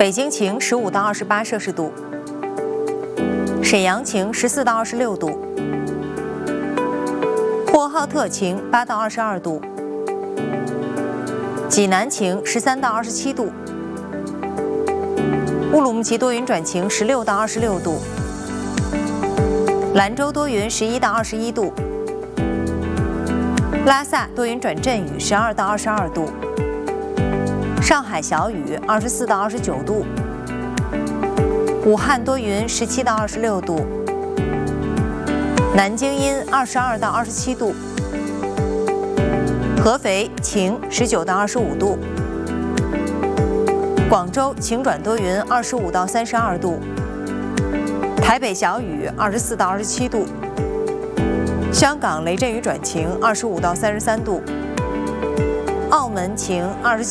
北京晴15到28摄氏度，沈阳晴14到26度，呼和浩特晴8到22度，济南晴13到27度，乌鲁木齐多云转晴16到26度，兰州多云11到21度，拉萨多云转阵雨12到22度，上海小雨24到29度，武汉多云17到26度，南京阴22到27度，合肥晴19到25度，广州晴转多云25到32度，台北小雨24到27度，香港雷阵雨转晴25到33度，澳门晴27